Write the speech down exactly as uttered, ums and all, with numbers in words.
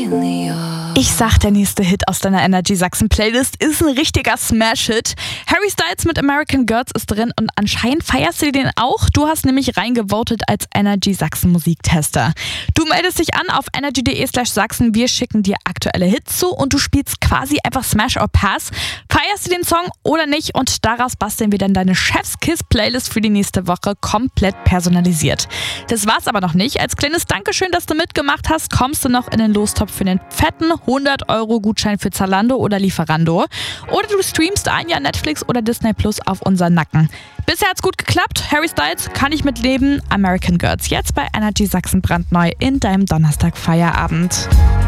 Ich sag, der nächste Hit aus deiner Energy Sachsen Playlist ist ein richtiger Smash-Hit. Harry Styles mit American Girls ist drin und anscheinend feierst du den auch. Du hast nämlich reingevotet als Energy Sachsen Musiktester. Du meldest dich an auf energy.de slash Sachsen. Wir schicken dir aktuelle Hits zu und du spielst quasi einfach Smash or Pass. Feierst du den Song oder nicht? Und daraus basteln wir dann deine Chefskiss-Playlist für die nächste Woche komplett personalisiert. Das war's aber noch nicht. Als kleines Dankeschön, dass du mitgemacht hast, kommst du noch in den Lostopf für den fetten hundert Euro Gutschein für Zalando oder Lieferando. Oder du streamst ein Jahr Netflix oder Disney Plus auf unseren Nacken. Bisher hat's gut geklappt. Harry Styles, kann ich mitleben. American Girls, jetzt bei Energy Sachsen brandneu in deinem Donnerstag Feierabend.